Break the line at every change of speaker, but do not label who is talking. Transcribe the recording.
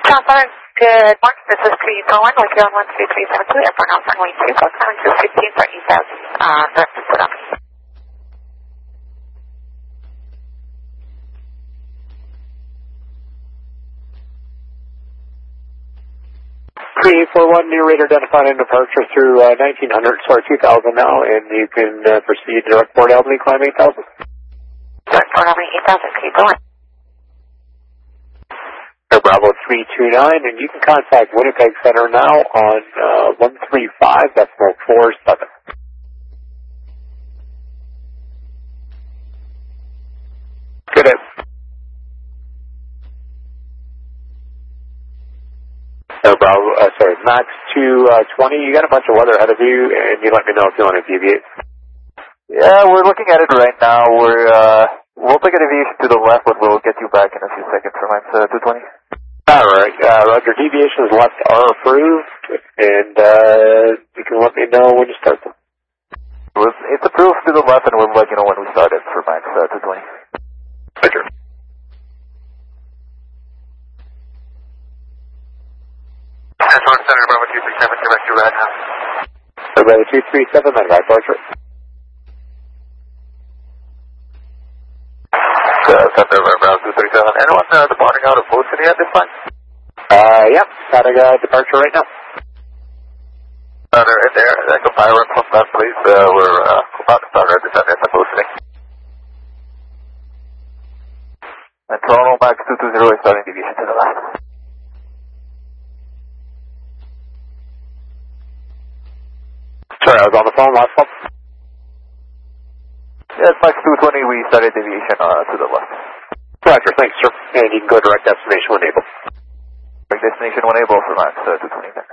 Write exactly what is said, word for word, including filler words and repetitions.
Southern, good morning. This is Creed Cohen with you on one two three seven two, airport on runway two, code seven two fifteen for eight thousand, uh, direct to put on.
three four one, new rate identified in departure through uh, nineteen hundred, sorry, two thousand now, and you can uh, proceed direct Port Albany, climb eight thousand.
Direct Port Albany, eight thousand, Creed Cohen.
Air Bravo three two nine, and you can contact Winnipeg Center now on uh, one three five, decimal four seven. Good day. Air Bravo, uh, sorry, Max two twenty, you got a bunch of weather ahead of you, and you let me know if you want to deviate.
Yeah, we're looking at it right now. We're, uh, we'll take a deviation to the left, but we'll get you back in a few seconds for Max uh, two twenty.
Alright, uh, Roger, deviations left are approved, and uh, you can let me know when you start them.
It was, it's approved to the left, and we'll let you know when we start it for Max uh, two twenty.
Roger.
Airport Center, Bravo two three seven, direct to right now.
Bravo two three seven, then right portrait.
Uh, Center, Bravo two three seven. Anyone uh, departing out of Boat City at this time?
Uh, yep, starting uh, departure right now.
Uh, they're in there. Uh, compile run from that, please. Uh, we're uh, about to start our descent at Boat City.
And Toronto Max two two zero is starting deviation to the left.
Sorry, I was on the phone, last one.
Yes, Max two twenty, we started deviation uh, to the left.
Roger, thanks, sir. And you can go direct destination when able.
Direct destination when able for Max uh, two twenty.